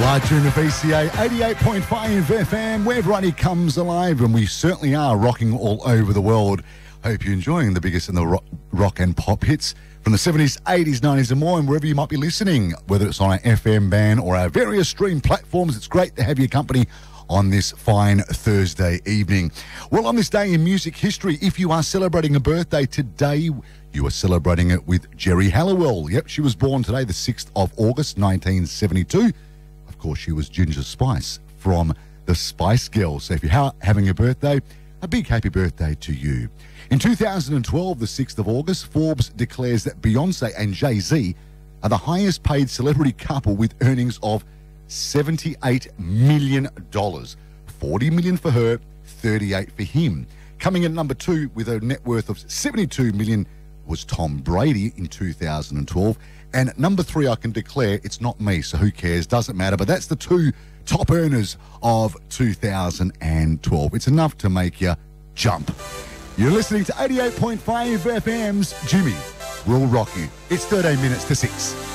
Right during the VCA 88.5 FM, where variety comes alive, and we certainly are rocking all over the world. Hope you're enjoying the biggest in the rock and pop hits from the 70s, 80s, 90s and more, and wherever you might be listening, whether it's on our FM band or our various stream platforms. It's great to have your company on this fine Thursday evening. Well, on this day in music history, if you are celebrating a birthday today, you are celebrating it with Geri Halliwell. Yep, she was born today, the 6th of August, 1972. Of course, she was Ginger Spice from the Spice Girls. So if you're having a birthday, a big happy birthday to you. In 2012, the 6th of August, Forbes declares that Beyonce and Jay-Z are the highest paid celebrity couple with earnings of $78 million. $40 million for her, $38 for him. Coming in number two with a net worth of $72 million was Tom Brady in 2012. And number three, I can declare it's not me, so who cares? Doesn't matter. But that's the two top earners of 2012. It's enough to make you jump. You're listening to 88.5 FM's Jimmy Will Rock You. It's 13 minutes to 6.